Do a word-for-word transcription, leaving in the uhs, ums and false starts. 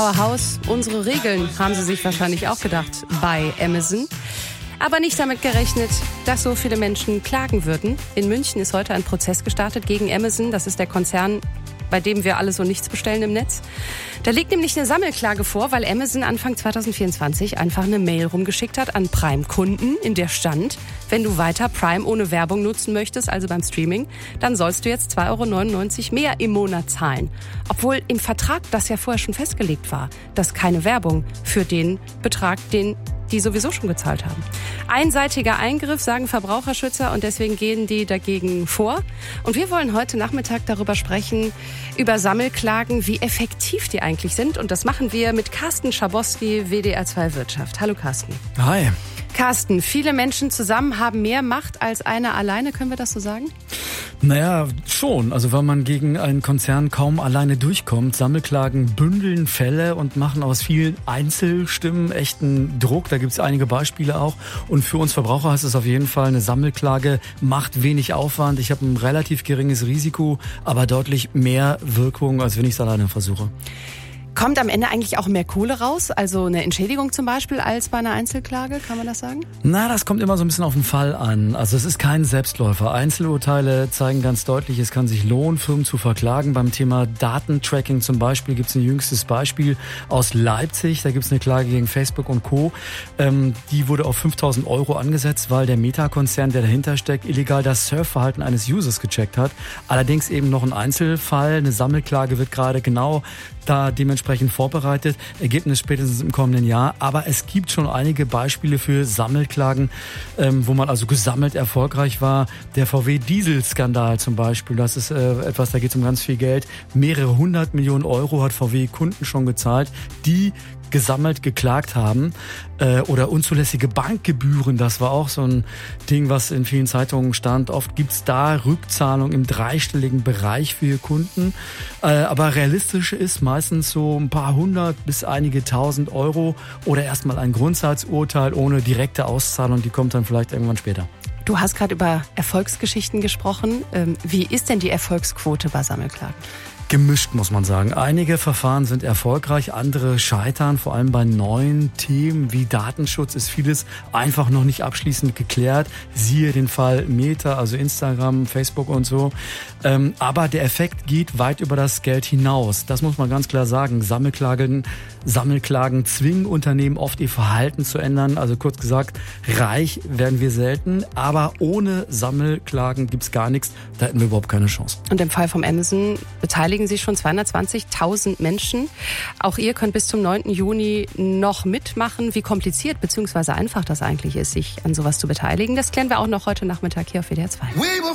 Our House, unsere Regeln, haben sie sich wahrscheinlich auch gedacht bei Amazon. Aber nicht damit gerechnet, dass so viele Menschen klagen würden. In München ist heute ein Prozess gestartet gegen Amazon. Das ist der Konzern, bei dem wir alles und nichts bestellen im Netz. Da liegt nämlich eine Sammelklage vor, weil Amazon Anfang zwanzig vierundzwanzig einfach eine Mail rumgeschickt hat an Prime-Kunden, in der stand, wenn du weiter Prime ohne Werbung nutzen möchtest, also beim Streaming, dann sollst du jetzt zwei Euro neunundneunzig mehr im Monat zahlen. Obwohl im Vertrag das ja vorher schon festgelegt war, dass keine Werbung für den Betrag, den die sowieso schon gezahlt haben. Einseitiger Eingriff, sagen Verbraucherschützer, und deswegen gehen die dagegen vor. Und wir wollen heute Nachmittag darüber sprechen, über Sammelklagen, wie effektiv die eigentlich sind. Und das machen wir mit Carsten Schabowski, W D R zwei Wirtschaft. Hallo Carsten. Hi. Carsten, viele Menschen zusammen haben mehr Macht als einer alleine, können wir das so sagen? Naja, schon. Also weil man gegen einen Konzern kaum alleine durchkommt. Sammelklagen bündeln Fälle und machen aus vielen Einzelstimmen echten Druck. Da gibt es einige Beispiele auch. Und für uns Verbraucher heißt es auf jeden Fall, eine Sammelklage macht wenig Aufwand. Ich habe ein relativ geringes Risiko, aber deutlich mehr Wirkung, als wenn ich es alleine versuche. Kommt am Ende eigentlich auch mehr Kohle raus, also eine Entschädigung zum Beispiel, als bei einer Einzelklage, kann man das sagen? Na, das kommt immer so ein bisschen auf den Fall an. Also es ist kein Selbstläufer. Einzelurteile zeigen ganz deutlich, es kann sich lohnen, Firmen zu verklagen. Beim Thema Datentracking zum Beispiel gibt es ein jüngstes Beispiel aus Leipzig. Da gibt es eine Klage gegen Facebook und Co. Ähm, die wurde auf fünftausend Euro angesetzt, weil der Meta-Konzern, der dahinter steckt, illegal das Surfverhalten eines Users gecheckt hat. Allerdings eben noch ein Einzelfall. Eine Sammelklage wird gerade genau da dementsprechend vorbereitet. Ergebnis spätestens im kommenden Jahr. Aber es gibt schon einige Beispiele für Sammelklagen, ähm, wo man also gesammelt erfolgreich war. Der V W-Diesel-Skandal zum Beispiel, das ist äh, etwas, da geht es um ganz viel Geld. Mehrere hundert Millionen Euro hat V W Kunden schon gezahlt, die gesammelt geklagt haben. Äh, oder unzulässige Bankgebühren, das war auch so ein Ding, was in vielen Zeitungen stand. Oft gibt's da Rückzahlung im dreistelligen Bereich für Kunden. Äh, aber realistisch ist meistens so ein paar hundert bis einige tausend Euro oder erstmal ein Grundsatzurteil ohne direkte Auszahlung, die kommt dann vielleicht irgendwann später. Du hast gerade über Erfolgsgeschichten gesprochen. Wie ist denn die Erfolgsquote bei Sammelklagen? Gemischt, muss man sagen. Einige Verfahren sind erfolgreich, andere scheitern. Vor allem bei neuen Themen wie Datenschutz ist vieles einfach noch nicht abschließend geklärt. Siehe den Fall Meta, also Instagram, Facebook und so. Ähm, aber der Effekt geht weit über das Geld hinaus. Das muss man ganz klar sagen. Sammelklagen, Sammelklagen zwingen Unternehmen oft ihr Verhalten zu ändern. Also kurz gesagt, reich werden wir selten. Aber ohne Sammelklagen gibt's gar nichts. Da hätten wir überhaupt keine Chance. Und im Fall vom Amazon beteiligen sich schon zweihundertzwanzigtausend Menschen. Auch ihr könnt bis zum neunten Juni noch mitmachen. Wie kompliziert bzw. einfach das eigentlich ist, sich an sowas zu beteiligen, das klären wir auch noch heute Nachmittag hier auf W D R zwei.